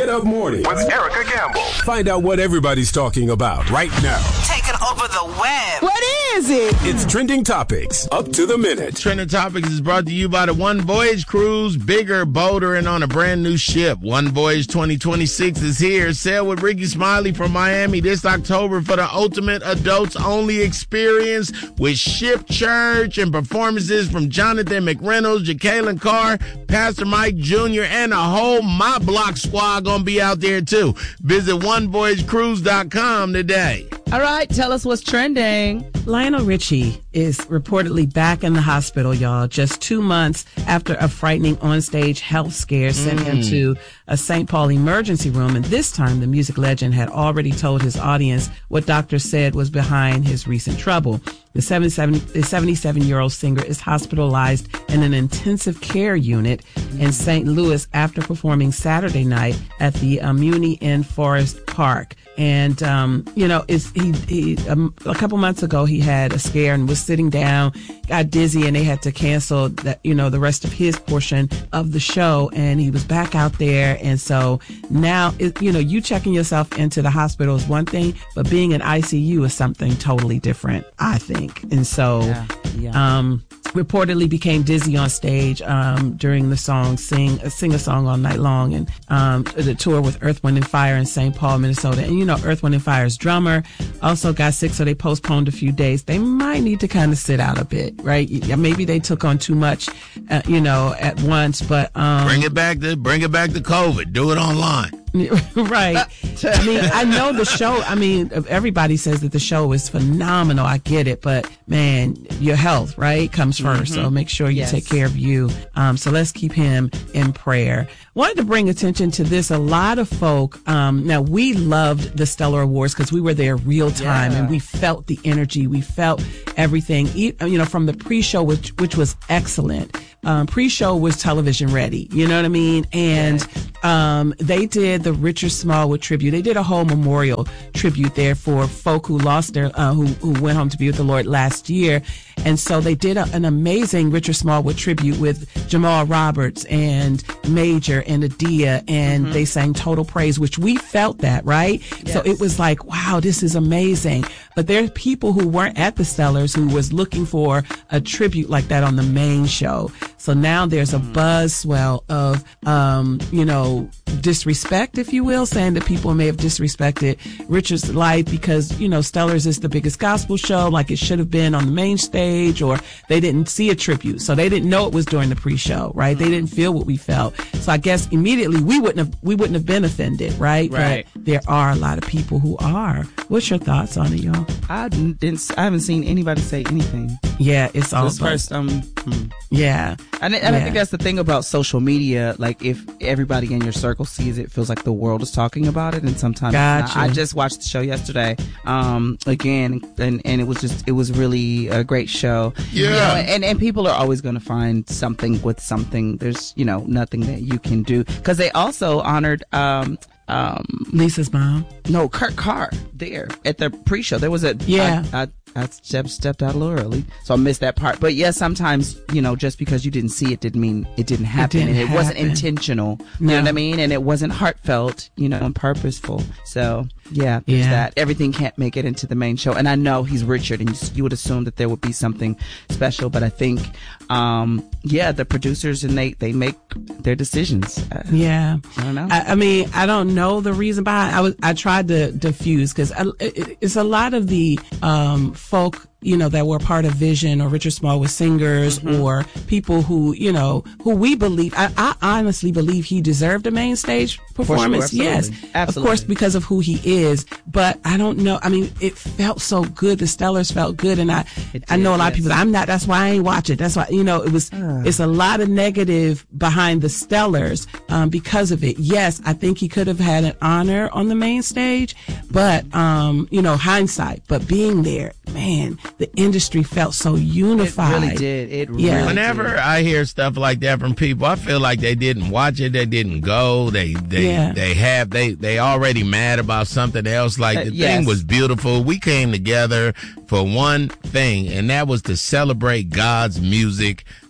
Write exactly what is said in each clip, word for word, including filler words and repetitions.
Get Up Morning with Erica Gamble. Find out what everybody's talking about right now. Taking over the web. What is it? It's Trending Topics, up to the minute. Trending Topics is brought to you by the One Voyage Cruise, bigger, bolder, and on a brand new ship. One Voyage twenty twenty-six is here. Sail with Ricky Smiley from Miami this October for the ultimate adults-only experience with ship church and performances from Jonathan McReynolds, Jacqueline Carr, Pastor Mike Junior, and a whole My Block squad gonna be out there too. Visit one voyage cruise dot com today. All right, tell us what's trending. Lionel Richie is reportedly back in the hospital, y'all, just two months after a frightening onstage health scare sent mm. him to a Saint Paul emergency room. And this time, the music legend had already told his audience what doctors said was behind his recent trouble. The seventy-seven-year-old singer is hospitalized in an intensive care unit in Saint Louis after performing Saturday night at the uh, Muni Inn Forest Park. And, um, you know, it's, he, he, um, a couple months ago, he had a scare and was sitting down, got dizzy, and they had to cancel that, you know, the rest of his portion of the show. And he was back out there. And so now, it, you know, you checking yourself into the hospital is one thing, but being in I C U is something totally different, I think. And so, yeah, yeah. um, reportedly became dizzy on stage, um, during the song, sing, uh, sing a song all night long, and, um, the tour with Earth, Wind and Fire in Saint Paul, Minnesota. And, you know, Earth, Wind and Fire's drummer also got sick, so they postponed a few days. They might need to kind of sit out a bit, right? Maybe they took on too much, uh, you know, at once, but, um. Bring it back to, bring it back to COVID. Do it online. Right. I mean, I know the show, I mean, everybody says that the show is phenomenal. I get it, but man, your health, right, comes first. Mm-hmm. So make sure you yes. take care of you. Um, so let's keep him in prayer. Wanted to bring attention to this. A lot of folk, um, now we loved the Stellar Awards because we were there real time yeah. and we felt the energy. We felt everything, you know, from the pre-show, which, which was excellent. Um, pre-show was television ready, you know what I mean? And, um, they did the Richard Smallwood tribute. They did a whole memorial tribute there for folk who lost their, uh, who, who went home to be with the Lord last year. And so they did a, an amazing Richard Smallwood tribute with Jamal Roberts and Major and Adia, and mm-hmm. they sang Total Praise, which we felt that, right? Yes. So it was like, wow, this is amazing. But there are people who weren't at the Stellars who was looking for a tribute like that on the main show. So now there's a buzz swell of, um, you know, disrespect, if you will, saying that people may have disrespected Richard's life because, you know, Stellars is the biggest gospel show, like it should have been on the main stage, or they didn't see a tribute. So they didn't know it was during the pre-show, right? They didn't feel what we felt. So I guess immediately we wouldn't have, we wouldn't have been offended, right? Right. But there are a lot of people who are. What's your thoughts on it, y'all? I didn't, I haven't seen anybody say anything. Yeah, it's all this first, um, hmm. yeah. And, and yeah. I think that's the thing about social media. Like, if everybody in your circle sees it, it feels like the world is talking about it, and sometimes gotcha. I just watched the show yesterday, um, again, and, and it was just, it was really a great show. Yeah. You know, and, and people are always going to find something with something. There's, you know, nothing that you can do. Because they also honored, um, um, Lisa's mom. No, Kurt Carr there at the pre-show. There was a, yeah. I, I, I stepped, stepped out a little early, so I missed that part. But yeah, sometimes, you know, just because you didn't see it didn't mean it didn't happen. It didn't and it happen. wasn't intentional. You no. know what I mean? And it wasn't heartfelt, you know, and purposeful. So yeah, there's yeah. that. Everything can't make it into the main show. And I know he's Richard, and you, you would assume that there would be something special. But I think, um, yeah, the producers, and they, they make their decisions. Uh, yeah. I don't know. I, I mean, I don't know the reason behind it. I was, I tried to diffuse because it, it's a lot of the, um, folk, you know, that were part of Vision or Richard Smallwood singers mm-hmm. or people who, you know, who we believe, I, I honestly believe he deserved a main stage performance. Sure, yes. Absolutely. Of course, because of who he is. But I don't know. I mean, it felt so good. The Stellars felt good. And I, did, I know a lot yes. of people, I'm not, that's why I ain't watch it. That's why, you know, it was, uh. it's a lot of negative behind the Stellars, um, because of it. Yes, I think he could have had an honor on the main stage, but, um, you know, hindsight, but being there, man, the industry felt so unified. It really did. It really yeah. Whenever did. I hear stuff like that from people, I feel like they didn't watch it, they didn't go, they they yeah. they have they they already mad about something else. Like the uh, yes. thing was beautiful. We came together for one thing, and that was to celebrate God's music.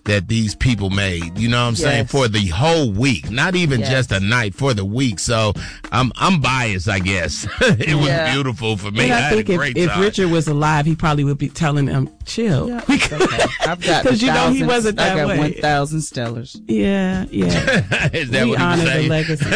that these people made, you know what I'm yes. saying, for the whole week, not even yes. just a night, for the week. So I'm I'm biased, I guess. It was yeah. beautiful for me. And I, I had think a great if, time. if Richard was alive, he probably would be telling them, chill. Yeah, okay. I've got because you know he wasn't that I got way. one thousand Stellars. Yeah, yeah. Is that we what he honor was saying?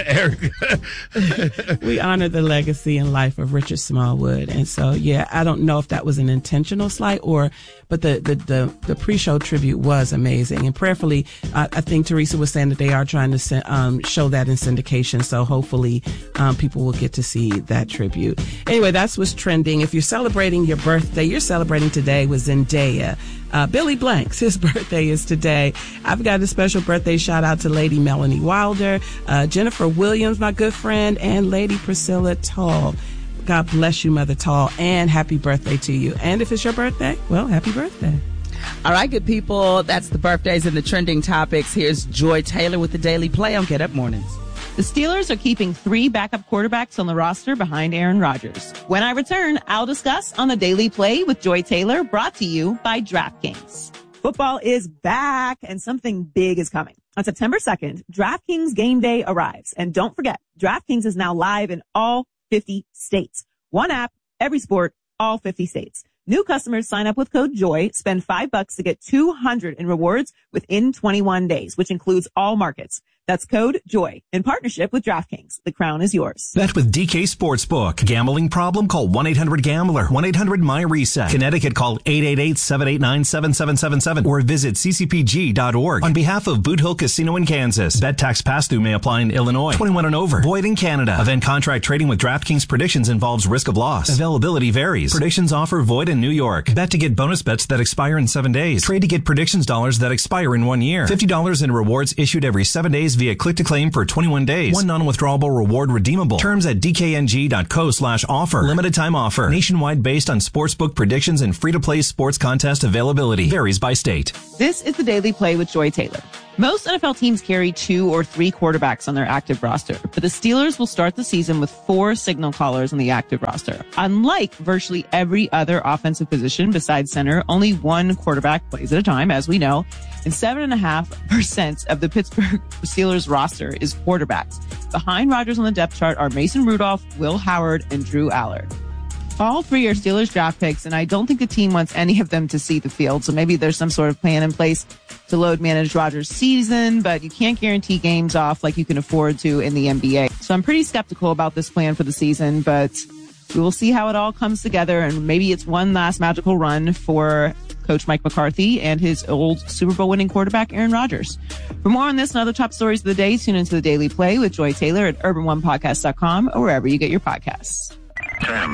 The legacy. We honor the legacy and life of Richard Smallwood, and so yeah, I don't know if that was an intentional slight or, but the the the, the pre-show tribute was amazing, and prayerfully, I, I think Teresa was saying that they are trying to um, show that in syndication, so hopefully um, people will get to see that tribute. Anyway, that's what's trending. If you're celebrating your birthday, you're celebrating today with Zendaya. Uh, Billy Blanks, his birthday is today. I've got a special birthday shout out to Lady Melanie Wilder, uh, Jennifer Williams, my good friend, and Lady Priscilla Tall. God bless you, Mother Tall, and happy birthday to you. And if it's your birthday, well, happy birthday. All right, good people. That's the birthdays and the trending topics. Here's Joy Taylor with the Daily Play on Get Up Mornings. The Steelers are keeping three backup quarterbacks on the roster behind Aaron Rodgers. When I return, I'll discuss on the Daily Play with Joy Taylor, brought to you by DraftKings. Football is back and something big is coming. On September second, DraftKings Game Day arrives. And don't forget, DraftKings is now live in all fifty states. One app, every sport, all fifty states. New customers sign up with code JOY, spend five bucks to get two hundred in rewards within twenty-one days, which includes all markets. That's code JOY in partnership with DraftKings. The crown is yours. Bet with D K Sportsbook. Gambling problem? Call one eight hundred gambler. one eight hundred my reset. Connecticut, call eight eight eight, seven eight nine, seven seven seven seven or visit c c p g dot org. On behalf of Boot Hill Casino in Kansas, bet tax pass-through may apply in Illinois. twenty-one and over. Void in Canada. Event contract trading with DraftKings Predictions involves risk of loss. Availability varies. Predictions offer void in New York. Bet to get bonus bets that expire in seven days. Trade to get predictions dollars that expire in one year. fifty dollars in rewards issued every seven days via click to claim for twenty-one days. One non-withdrawable reward redeemable. Terms at d k n g dot co slash offer. Limited time offer. Nationwide based on sportsbook predictions and free-to-play sports contest availability. Varies by state. This is the Daily Play with Joy Taylor. Most N F L teams carry two or three quarterbacks on their active roster, but the Steelers will start the season with four signal callers on the active roster. Unlike virtually every other offensive position besides center, only one quarterback plays at a time, as we know, and seven and a half percent of the Pittsburgh Steelers roster is quarterbacks. Behind Rodgers on the depth chart are Mason Rudolph, Will Howard, and Drew Aller. All three are Steelers draft picks, and I don't think the team wants any of them to see the field. So maybe there's some sort of plan in place to load manage Rodgers' season, but you can't guarantee games off like you can afford to in the N B A. So I'm pretty skeptical about this plan for the season, but we will see how it all comes together, and maybe it's one last magical run for Coach Mike McCarthy and his old Super Bowl winning quarterback, Aaron Rodgers. For more on this and other top stories of the day, tune into the Daily Play with Joy Taylor at urban one podcast dot com or wherever you get your podcasts. Ten.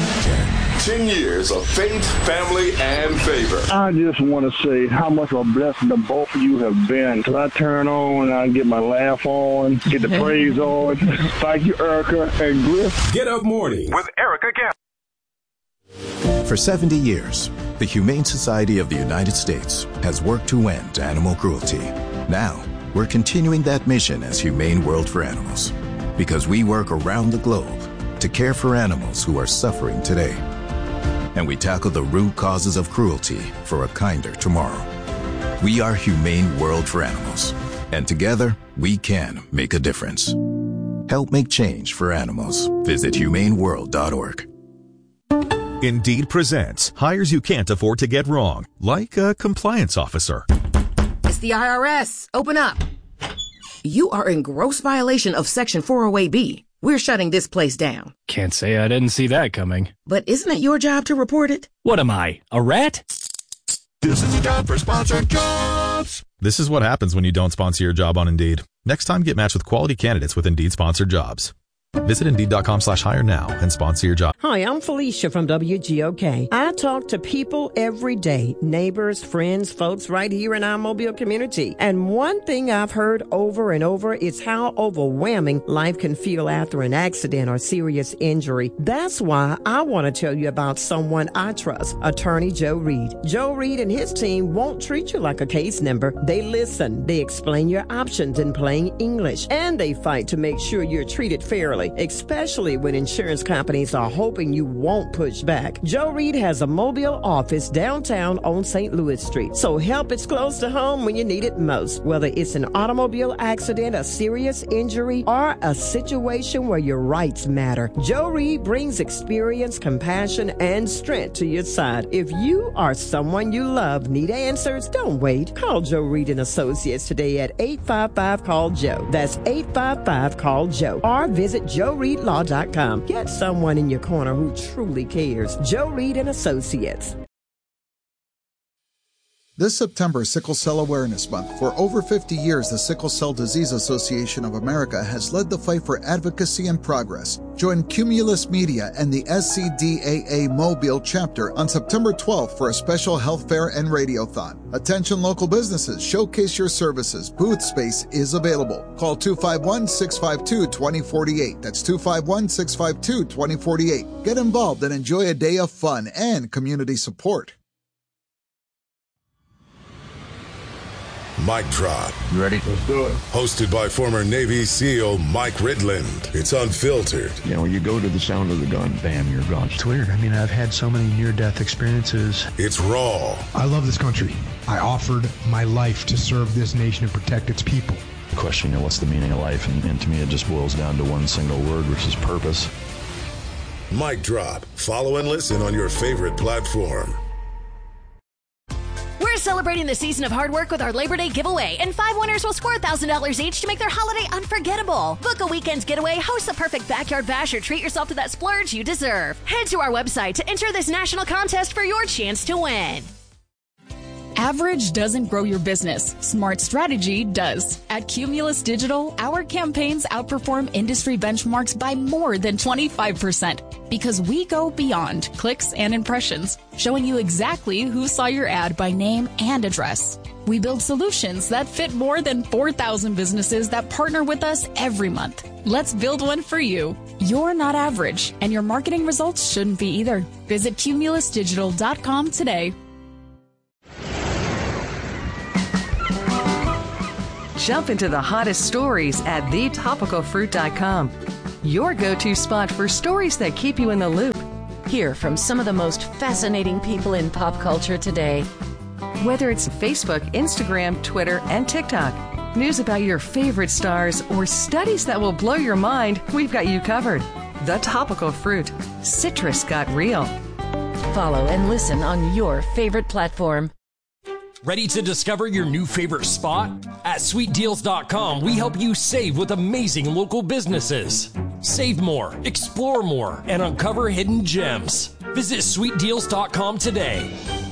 Ten. Ten years of faith, family, and favor. I just want to say how much of a blessing the both of you have been. Because I turn on and I get my laugh on, get the praise on. Thank you, Erica and Griff. Get Up Morning with Erica Gamble. For seventy years, the Humane Society of the United States has worked to end animal cruelty. Now, we're continuing that mission as Humane World for Animals. Because we work around the globe to care for animals who are suffering today. And we tackle the root causes of cruelty for a kinder tomorrow. We are Humane World for Animals. And together, we can make a difference. Help make change for animals. Visit humane world dot org. Indeed presents hires you can't afford to get wrong, like a compliance officer. It's the I R S. Open up. You are in gross violation of Section four oh eight B. We're shutting this place down. Can't say I didn't see that coming. But isn't it your job to report it? What am I, a rat? This is the job for sponsored jobs. This is what happens when you don't sponsor your job on Indeed. Next time, get matched with quality candidates with Indeed sponsored jobs. Visit Indeed.com slash hire now and sponsor your job. Hi, I'm Felicia from W G O K. I talk to people every day, neighbors, friends, folks right here in our Mobile community. And one thing I've heard over and over is how overwhelming life can feel after an accident or serious injury. That's why I want to tell you about someone I trust, Attorney Joe Reed. Joe Reed and his team won't treat you like a case number. They listen, they explain your options in plain English, and they fight to make sure you're treated fairly. quickly, especially when insurance companies are hoping you won't push back. Joe Reed has a mobile office downtown on Saint Louis Street, so help is close to home when you need it most. Whether it's an automobile accident, a serious injury, or a situation where your rights matter, Joe Reed brings experience, compassion, and strength to your side. If you or someone you love need answers, don't wait. Call Joe Reed and Associates today at eight five five, call Joe. That's eight five five, call Joe. Or visit joe reed law dot com. Get someone in your corner who truly cares. Joe Reed and Associates. This September, Sickle Cell Awareness Month. For over fifty years, the Sickle Cell Disease Association of America has led the fight for advocacy and progress. Join Cumulus Media and the S C D A A Mobile chapter on September twelfth for a special health fair and radiothon. Attention local businesses, showcase your services. Booth space is available. Call two five one, six five two, two zero four eight. That's two five one, six five two, two zero four eight. Get involved and enjoy a day of fun and community support. Mic Drop. You ready? Let's do it. Hosted by former Navy SEAL Mike Ridland. It's unfiltered. You know, when you go to the sound of the gun, bam, you're gone. It's weird. I mean, I've had so many near-death experiences. It's raw. I love this country. I offered my life to serve this nation and protect its people. Question, you know, what's the meaning of life? And, and to me, it just boils down to one single word, which is purpose. Mic Drop. Follow and listen on your favorite platform. We're celebrating the season of hard work with our Labor Day giveaway, and five winners will score one thousand dollars each to make their holiday unforgettable. Book a weekend's getaway, host the perfect backyard bash, or treat yourself to that splurge you deserve. Head to our website to enter this national contest for your chance to win. Average doesn't grow your business. Smart strategy does. At Cumulus Digital, our campaigns outperform industry benchmarks by more than twenty-five percent because we go beyond clicks and impressions, showing you exactly who saw your ad by name and address. We build solutions that fit more than four thousand businesses that partner with us every month. Let's build one for you. You're not average, and your marketing results shouldn't be either. Visit cumulus digital dot com today. Jump into the hottest stories at the topical fruit dot com. Your go-to spot for stories that keep you in the loop. Hear from some of the most fascinating people in pop culture today. Whether it's Facebook, Instagram, Twitter, and TikTok, news about your favorite stars, or studies that will blow your mind, we've got you covered. The Topical Fruit. Citrus got real. Follow and listen on your favorite platform. Ready to discover your new favorite spot? At sweet deals dot com, we help you save with amazing local businesses. Save more, explore more, and uncover hidden gems. Visit sweet deals dot com today.